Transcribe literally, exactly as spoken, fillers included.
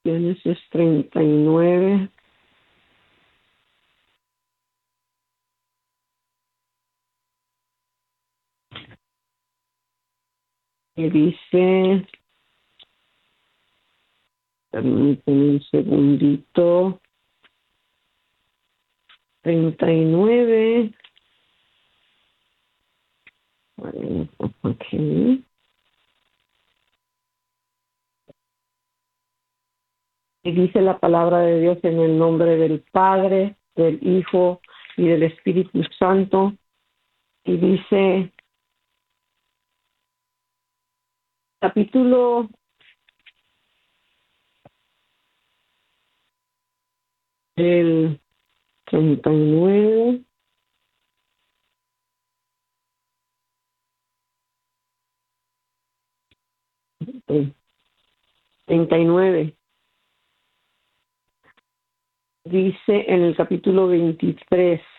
Génesis treinta y nueve. Y dice, permítanme un segundito, treinta y nueve. Bueno, aquí. Y dice la palabra de Dios en el nombre del Padre, del Hijo y del Espíritu Santo. Y dice, capítulo el treinta y nueve. eh, treinta y nueve. Dice en el capítulo veintitrés.